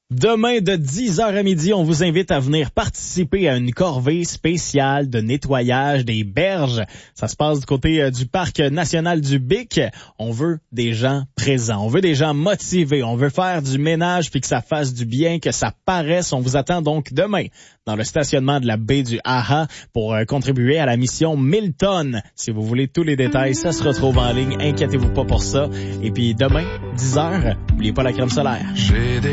Demain, de 10h à midi, on vous invite à venir participer à une corvée spéciale de nettoyage des berges. Ça se passe du côté du Parc national du Bic. On veut des gens présents, on veut des gens motivés, on veut faire du ménage puis que ça fasse du bien, que ça paraisse. On vous attend donc demain dans le stationnement de la baie du Aha pour contribuer à la mission 1000 tonnes. Si vous voulez tous les détails, ça se retrouve en ligne. Inquiétez-vous pas pour ça. Et puis demain, 10h, n'oubliez pas la crème solaire.